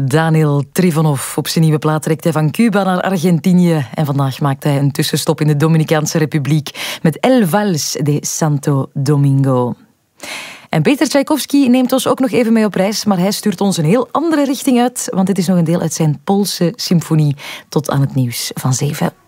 Daniel Trifonov. Op zijn nieuwe plaat trekt hij van Cuba naar Argentinië. En vandaag maakt hij een tussenstop in de Dominicaanse Republiek met El Vals de Santo Domingo. En Peter Tchaikovsky neemt ons ook nog even mee op reis, maar hij stuurt ons een heel andere richting uit, want dit is nog een deel uit zijn Poolse symfonie. Tot aan het nieuws van 7.